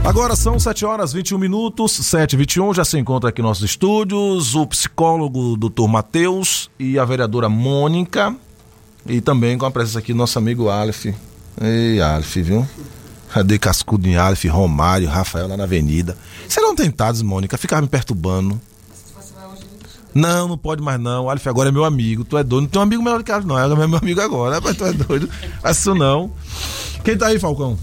Agora são 7h21, 7h21, já se encontra aqui em nossos estúdios o psicólogo Dr. Matheus e a vereadora Mônica, e também com a presença aqui do nosso amigo Aleph. Ei, Aleph, viu? Cadê Cascudinho, Aleph, Romário, Rafael lá na avenida. Serão tentados, Mônica, ficar me perturbando. Não pode mais não. O Aleph agora é meu amigo, tu é doido. Não tem um amigo melhor do que Aleph, não. É meu amigo agora, mas tu é doido. Faz isso não. Quem tá aí, Falcão?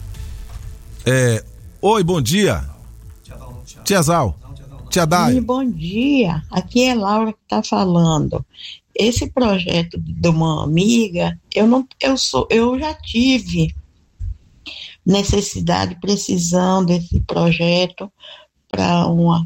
Oi, bom dia. Tia Zal. Tia Dai. Bom dia. Aqui é Laura que tá falando. Esse projeto de uma amiga, eu já tive necessidade, precisão desse projeto para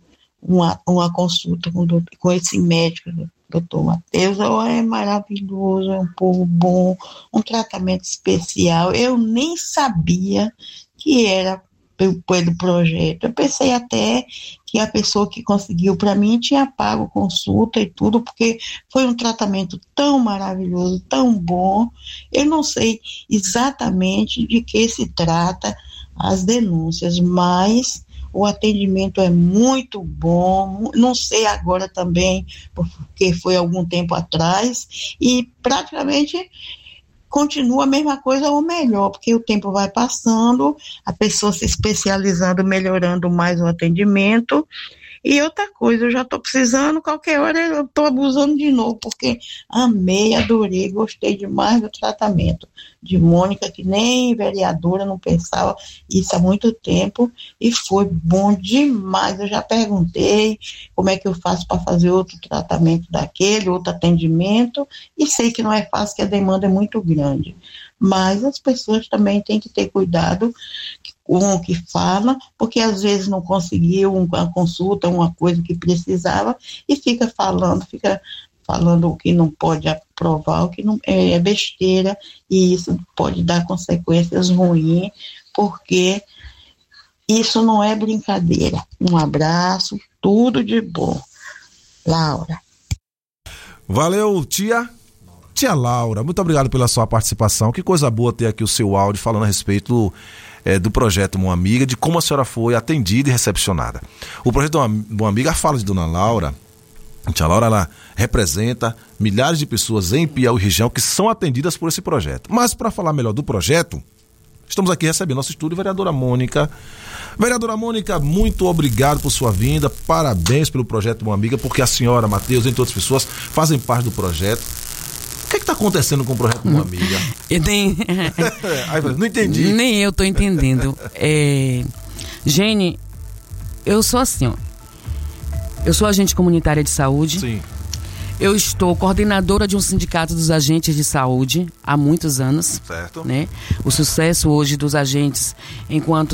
uma consulta com esse médico, doutor Matheus. É maravilhoso, é um povo bom, um tratamento especial. Eu nem sabia que era pelo projeto. Eu pensei até que a pessoa que conseguiu para mim tinha pago consulta e tudo, porque foi um tratamento tão maravilhoso, tão bom. Eu não sei exatamente de que se trata as denúncias, mas o atendimento é muito bom. Não sei agora também, porque foi algum tempo atrás, e praticamente continua a mesma coisa ou melhor, porque o tempo vai passando, a pessoa se especializando, melhorando mais o atendimento. E outra coisa, eu já estou precisando, qualquer hora eu estou abusando de novo, porque amei, adorei, gostei demais do tratamento de Mônica, que nem vereadora não pensava isso há muito tempo, e foi bom demais. Eu já perguntei como é que eu faço para fazer outro tratamento daquele, outro atendimento, e sei que não é fácil, que a demanda é muito grande. Mas as pessoas também têm que ter cuidado com o que fala, porque às vezes não conseguiu uma consulta, uma coisa que precisava, e fica falando o que não pode aprovar, o que não é besteira, e isso pode dar consequências ruins, porque isso não é brincadeira. Um abraço, tudo de bom. Laura. Valeu, tia Laura, muito obrigado pela sua participação. Que coisa boa ter aqui o seu áudio falando a respeito do projeto Uma Amiga, de como a senhora foi atendida e recepcionada. O projeto Uma Amiga, a fala de Dona Laura, a tia Laura, ela representa milhares de pessoas em Piauí e região que são atendidas por esse projeto. Mas para falar melhor do projeto, estamos aqui recebendo nosso estúdio, vereadora Mônica. Vereadora Mônica, muito obrigado por sua vinda, parabéns pelo projeto Uma Amiga, porque a senhora, Matheus, entre outras pessoas, fazem parte do projeto. O que está acontecendo com o projeto Uma Amiga? Não entendi. Nem eu estou entendendo. Gene, eu sou assim, ó. Eu sou agente comunitária de saúde. Sim. Eu estou coordenadora de um sindicato dos agentes de saúde há muitos anos. Certo. Né? O sucesso hoje dos agentes, enquanto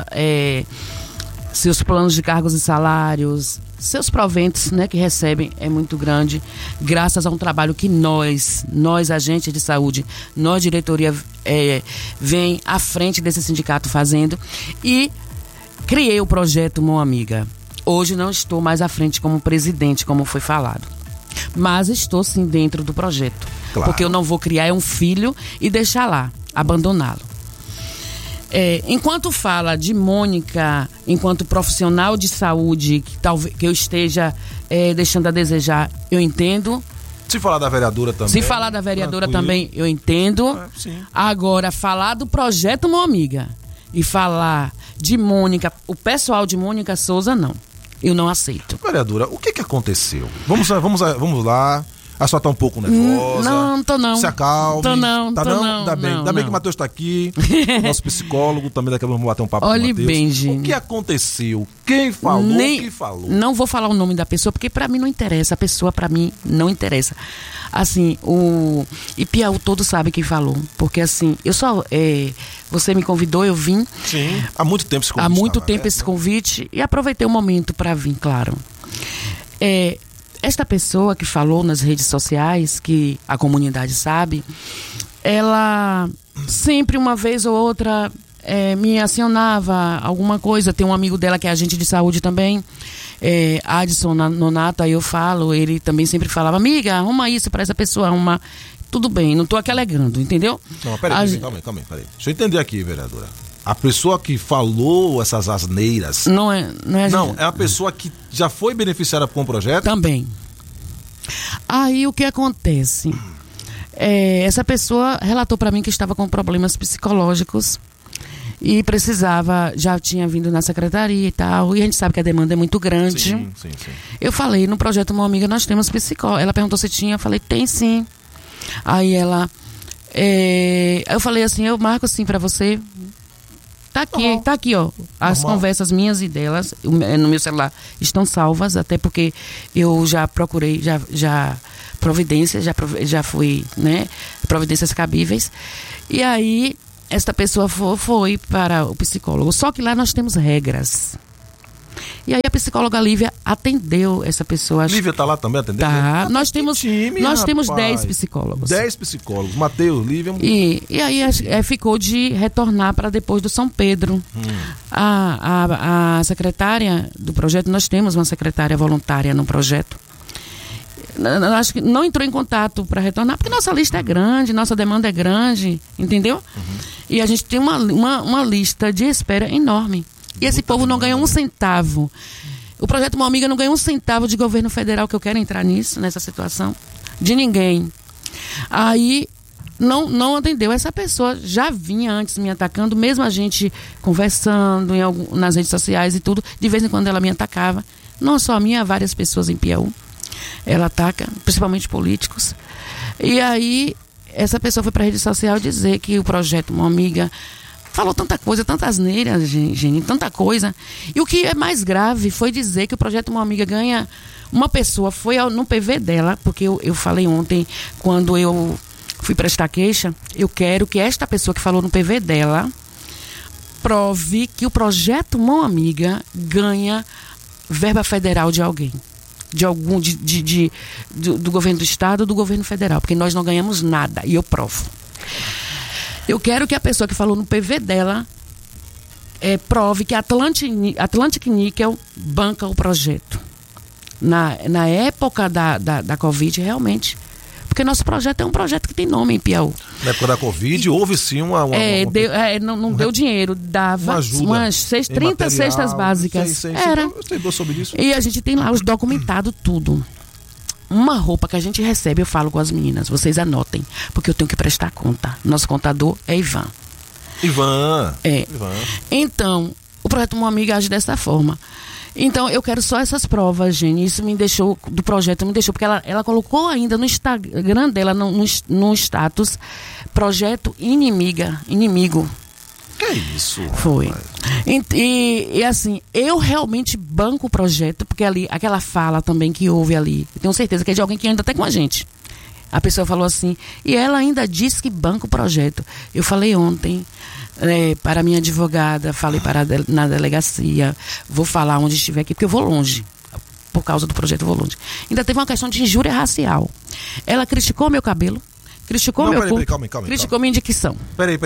seus planos de cargos e salários, seus proventos, né, que recebem, é muito grande, graças a um trabalho que nós agentes de saúde, nós diretoria, vem à frente desse sindicato fazendo, e criei o projeto Uma Amiga. Hoje não estou mais à frente como presidente, como foi falado, mas estou sim dentro do projeto, claro. Porque eu não vou criar um filho e deixar lá, abandoná-lo. Enquanto fala de Mônica, enquanto profissional de saúde, que eu esteja deixando a desejar, eu entendo. Se falar da vereadora também. Se falar da vereadora também, eu entendo. Sim. Agora, falar do projeto Uma Amiga e falar de Mônica, o pessoal de Mônica Souza, não. Eu não aceito. Vereadora, o que aconteceu? Vamos lá. A senhora tá um pouco nervosa. Não tô não. Se acalme. Tô não. Ainda bem que o Matheus tá aqui, nosso psicólogo, também daqui a pouco vamos bater um papo com o Matheus. Olhe bem, gente. O que aconteceu? Quem falou? O que falou? Não vou falar o nome da pessoa, porque pra mim não interessa. A pessoa pra mim não interessa. Assim, e Piauí todo sabe quem falou. Porque assim, eu só... você me convidou, eu vim. Sim, há muito tempo esse convite. Há muito tempo esse convite, e aproveitei o momento pra vir, claro. Esta pessoa que falou nas redes sociais, que a comunidade sabe, ela sempre, uma vez ou outra, me acionava alguma coisa. Tem um amigo dela que é agente de saúde também, Adson Nonato, aí eu falo, ele também sempre falava, amiga, arruma isso para essa pessoa, arruma. Tudo bem, não tô aqui alegando, entendeu? Não, peraí, calma aí. Deixa eu entender aqui, vereadora. A pessoa que falou essas asneiras... Não, é a pessoa que já foi beneficiada com o projeto? Também. Aí o que acontece? Essa pessoa relatou para mim que estava com problemas psicológicos e precisava, já tinha vindo na secretaria e tal, e a gente sabe que a demanda é muito grande. Sim. Eu falei, no projeto Mão Amiga nós temos psicólogo. Ela perguntou se tinha, eu falei, tem sim. Aí ela... eu falei assim, eu marco assim para você... Tá aqui, ó. As conversas minhas e delas, no meu celular, estão salvas, até porque eu já procurei, já providências, já fui, né? Providências cabíveis. E aí, esta pessoa foi para o psicólogo. Só que lá nós temos regras. E aí a psicóloga Lívia atendeu essa pessoa. Lívia tá lá também atendendo? Tá. Nós temos 10 psicólogos. 10 psicólogos. Matheus, Lívia... E aí ficou de retornar para depois do São Pedro. A secretária do projeto, nós temos uma secretária voluntária no projeto. Acho que não entrou em contato para retornar, porque nossa lista é grande, nossa demanda é grande, entendeu? E a gente tem uma lista de espera enorme. E esse povo não ganha um centavo. O projeto Mão Amiga não ganha um centavo de governo federal, que eu quero entrar nessa situação. De ninguém. Aí não atendeu. Essa pessoa já vinha antes me atacando, mesmo a gente conversando nas redes sociais e tudo. De vez em quando ela me atacava. Não só a minha, várias pessoas em Piauí. Ela ataca, principalmente políticos. E aí, essa pessoa foi para a rede social dizer que o projeto Mão Amiga falou tanta coisa, tantas asneiras, gente, tanta coisa. E o que é mais grave foi dizer que o projeto Mão Amiga ganha... Uma pessoa foi no PV dela, porque eu falei ontem, quando eu fui prestar queixa, eu quero que esta pessoa que falou no PV dela prove que o projeto Mão Amiga ganha verba federal de alguém. Do governo do estado ou do governo federal, porque nós não ganhamos nada, e eu provo. Eu quero que a pessoa que falou no PV dela prove que a Atlantic Nickel banca o projeto. Na época da Covid, realmente. Porque nosso projeto é um projeto que tem nome em Piauí. Na época da Covid, houve sim não deu dinheiro, dava umas 30 cestas básicas. Era. Eu sobre isso. E a gente tem lá os documentados, tudo. Uma roupa que a gente recebe, eu falo com as meninas, vocês anotem, porque eu tenho que prestar conta. Nosso contador é Ivan. Ivan. Então, o projeto Mão Amiga age dessa forma. Então, eu quero só essas provas, gente. Isso me deixou, do projeto, porque ela colocou ainda no Instagram dela, no status, projeto inimigo. Que é isso? Foi. E assim, eu realmente banco o projeto, porque ali, aquela fala também que houve ali, eu tenho certeza que é de alguém que anda até com a gente. A pessoa falou assim, e ela ainda disse que banca o projeto. Eu falei ontem para a minha advogada, falei na delegacia, vou falar onde estiver aqui, porque eu vou longe. Por causa do projeto eu vou longe. Ainda teve uma questão de injúria racial. Ela criticou meu cabelo, criticou meu corpo, calma, criticou minha dicção. Peraí.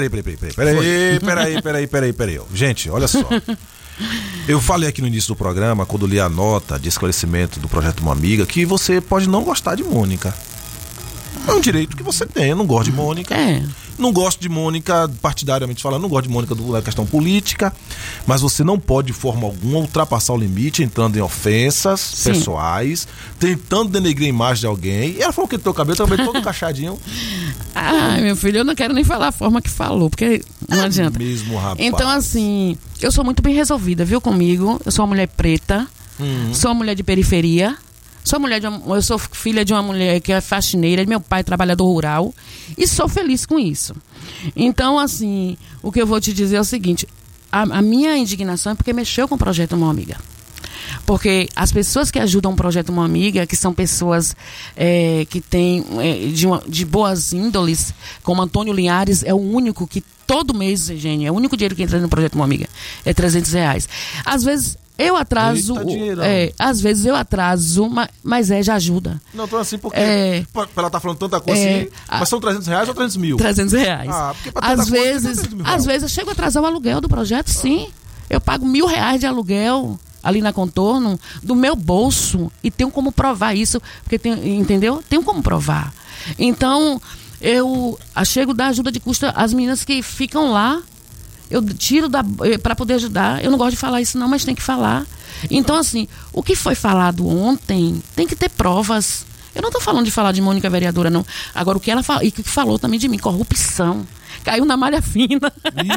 Gente, olha só. Eu falei aqui no início do programa, quando li a nota de esclarecimento do projeto Mão Amiga, que você pode não gostar de Mônica. É um direito que você tem. Eu não gosto de Mônica. Não gosto de Mônica, partidariamente falando, não gosto de Mônica da questão política, mas você não pode, de forma alguma, ultrapassar o limite, entrando em ofensas pessoais, tentando denegrir a imagem de alguém. E ela falou que teu cabelo também todo encaixadinho. Ai, meu filho, eu não quero nem falar a forma que falou, porque não adianta. Mesmo, rapaz. Então, assim, eu sou muito bem resolvida, viu, comigo. Eu sou uma mulher preta, sou uma mulher de periferia. Eu sou filha de uma mulher que é faxineira, meu pai é trabalhador rural, e sou feliz com isso. Então, assim, o que eu vou te dizer é o seguinte, a minha indignação é porque mexeu com o projeto Mão Amiga. Porque as pessoas que ajudam o projeto Mão Amiga, que são pessoas que têm de boas índoles, como Antônio Linhares, é o único que todo mês, Eugênia, é o único dinheiro que entra no projeto Mão Amiga, é R$300. Às vezes eu atraso, às vezes eu atraso, mas já ajuda. Não, tô assim porque ela tá falando tanta coisa assim, mas são R$300 ou 300 mil? R$300. Porque pra às vezes eu chego a atrasar o aluguel do projeto, sim. Eu pago R$1.000 de aluguel ali na Contorno, do meu bolso, e tenho como provar isso, porque entendeu? Tenho como provar. Então, eu chego a dar ajuda de custo às meninas que ficam lá, eu tiro para poder ajudar. Eu não gosto de falar isso não, mas tem que falar. Então, assim, o que foi falado ontem tem que ter provas. Eu não estou falando de falar de Mônica vereadora, não. Agora, o que ela falou, e que falou também de mim, corrupção. Caiu na malha fina.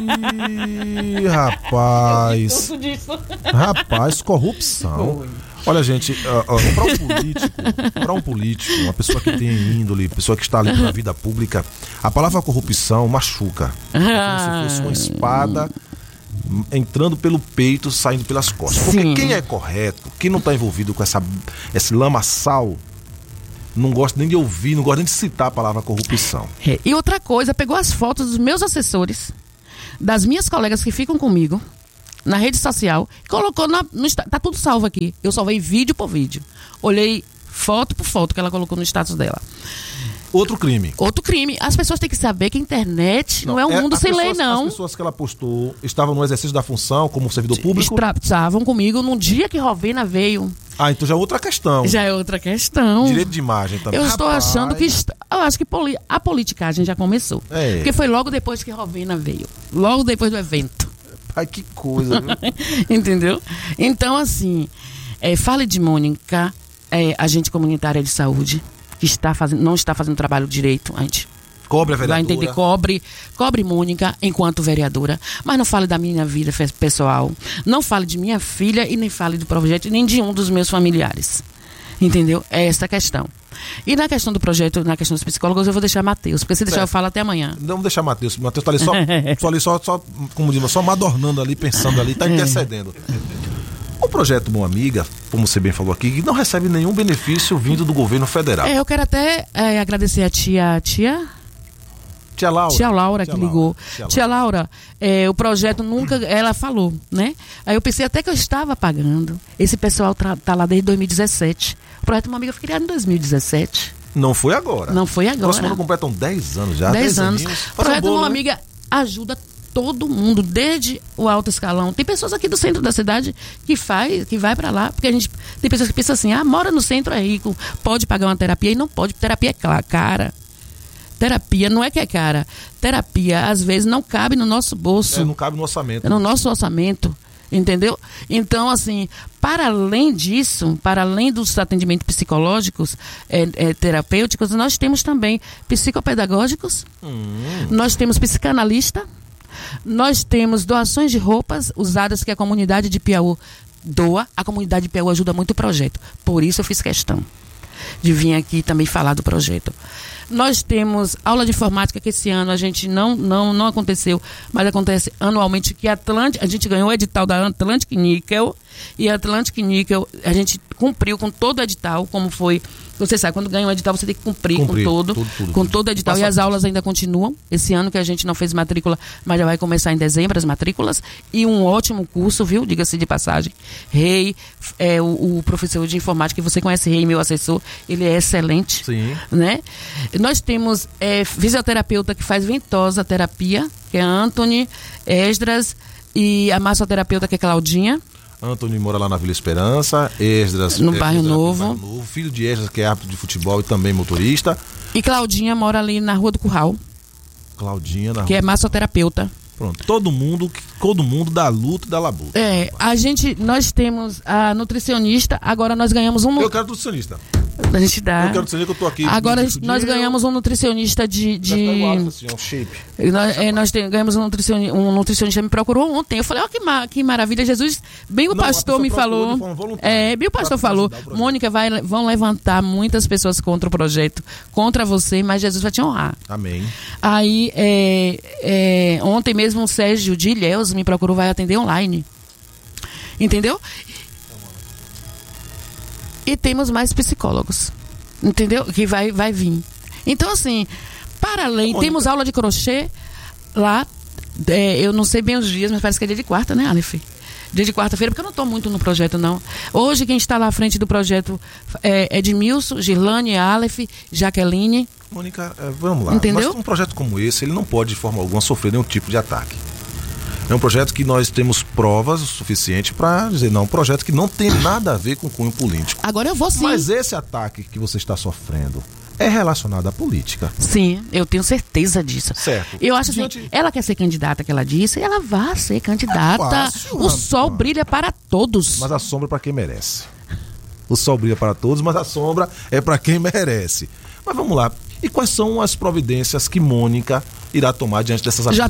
Ih, rapaz. Rapaz, corrupção. Olha, gente, para um político, uma pessoa que tem índole, pessoa que está ali na vida pública, a palavra corrupção machuca. É como se fosse uma espada entrando pelo peito, saindo pelas costas. Porque Sim. quem é correto, quem não está envolvido com esse lamaçal, não gosta nem de ouvir, não gosta nem de citar a palavra corrupção. E outra coisa, pegou as fotos dos meus assessores, das minhas colegas que ficam comigo, na rede social, colocou tá tudo salvo aqui. Eu salvei vídeo por vídeo. Olhei foto por foto que ela colocou no status dela. Outro crime. Outro crime. As pessoas têm que saber que a internet não é um mundo sem lei, não. As pessoas que ela postou estavam no exercício da função como servidor público? Estavam comigo no dia que Rovena veio. Ah, então já é outra questão. Já é outra questão. Direito de imagem também. Eu estou achando que... Eu acho que a politicagem já começou. É. Porque foi logo depois que Rovena veio. Logo depois do evento. Ai, que coisa, viu? Entendeu? Então, assim, fale de Mônica, agente comunitária de saúde, que não está fazendo trabalho direito. A gente cobre a vereadora. vai entender, cobre Mônica enquanto vereadora, mas não fale da minha vida pessoal, não fale de minha filha e nem fale do projeto, nem de um dos meus familiares. Entendeu? É essa a questão. E na questão do projeto, na questão dos psicólogos, eu vou deixar Matheus, porque se deixar eu falo até amanhã. Não deixar Matheus. Matheus tá ali só como diz, só madornando ali, pensando ali, tá intercedendo. O projeto Mão Amiga, como você bem falou aqui, não recebe nenhum benefício vindo do governo federal. Eu quero até agradecer a tia Laura que ligou. Tia Laura, o projeto nunca, ela falou, né? Aí eu pensei até que eu estava pagando. Esse pessoal tá lá desde 2017. O projeto Uma Amiga foi criado em 2017. Não foi agora. Não foi agora. Próximo ano completam 10 anos já. 10 anos. O projeto Uma né? Amiga ajuda todo mundo, desde o alto escalão. Tem pessoas aqui do centro da cidade que vai pra lá, porque tem pessoas que pensam assim, mora no centro, é rico, pode pagar uma terapia, e não pode, terapia é cara. Terapia não é que é cara. Terapia, às vezes, não cabe no nosso bolso. Não cabe no orçamento. No nosso orçamento. Entendeu? Então, assim, para além disso, para além dos atendimentos psicológicos, terapêuticos, nós temos também psicopedagógicos, nós temos psicanalista, nós temos doações de roupas usadas que a comunidade de Piauí doa. A comunidade de Piauí ajuda muito o projeto. Por isso eu fiz questão de vir aqui também falar do projeto. Nós temos aula de informática, que esse ano a gente não aconteceu, mas acontece anualmente, que a gente ganhou o edital da Atlantic Nickel, e a Atlantic Nickel, a gente cumpriu com todo o edital, como foi. Você sabe, quando ganha um edital, você tem que cumprir com todo o edital. E as aulas ainda continuam. Esse ano que a gente não fez matrícula, mas já vai começar em dezembro as matrículas. E um ótimo curso, viu? Diga-se de passagem. Rei, o professor de informática, que você conhece, Rei, meu assessor, ele é excelente. Sim. Né? Nós temos fisioterapeuta que faz ventosa terapia, que é Anthony Esdras, e a massoterapeuta, que é Claudinha. Antônio mora lá na Vila Esperança, Esdras no Bairro Novo, filho de Esdras, que é árbitro de futebol e também motorista. E Claudinha mora ali na Rua do Curral. Claudinha na que rua. É massoterapeuta. Pronto, todo mundo da luta e da labuta. Nós temos a nutricionista, agora nós ganhamos um... Eu quero nutricionista. A gente dá. Eu quero dizer que eu tô aqui. Agora nós ganhamos um nutricionista de um shape. Nós ganhamos um nutricionista me procurou ontem. Eu falei, que maravilha, Jesus. Bem o pastor me falou. Bem o pastor falou, Mônica, vão levantar muitas pessoas contra o projeto, contra você, mas Jesus vai te honrar. Amém. Aí, ontem mesmo o Sérgio de Ilhéus me procurou, vai atender online. Entendeu? E temos mais psicólogos, entendeu? Que vai vir. Então, assim, para além, temos aula de crochê lá, eu não sei bem os dias, mas parece que é dia de quarta, né, Aleph? Dia de quarta-feira, porque eu não estou muito no projeto, não. Hoje, quem está lá à frente do projeto é Edmilson, Girlane, Aleph, Jaqueline. Mônica, vamos lá. Entendeu? Mas um projeto como esse, ele não pode, de forma alguma, sofrer nenhum tipo de ataque. É um projeto que nós temos provas o suficiente para dizer, não, um projeto que não tem nada a ver com cunho político. Agora eu vou sim. Mas esse ataque que você está sofrendo é relacionado à política. Sim, eu tenho certeza disso. Certo. Eu acho assim, ela quer ser candidata, que ela disse, ela vai ser candidata. fácil, o sol brilha para todos. Mas a sombra é para quem merece. O sol brilha para todos, mas a sombra é para quem merece. Mas vamos lá. E quais são as providências que Mônica irá tomar diante dessas acusações?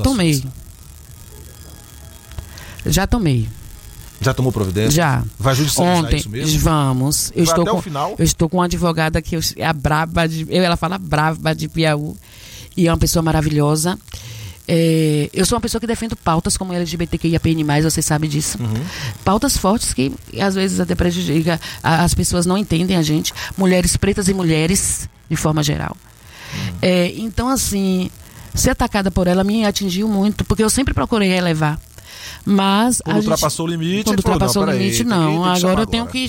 Já tomei. Já tomou providência? Já. Vai judicializar Ontem, isso mesmo? vamos. Eu Vai estou até com, o final? Eu estou com uma advogada que é a braba ela fala braba de Piauí. E é uma pessoa maravilhosa. Eu sou uma pessoa que defendo pautas como LGBTQIAPN+, você sabe disso. Pautas fortes que às vezes até prejudica, as pessoas não entendem a gente. Mulheres pretas e mulheres, de forma geral. Então, assim, ser atacada por ela me atingiu muito, porque eu sempre procurei relevar. Mas Quando ultrapassou o limite, não. Agora eu tenho que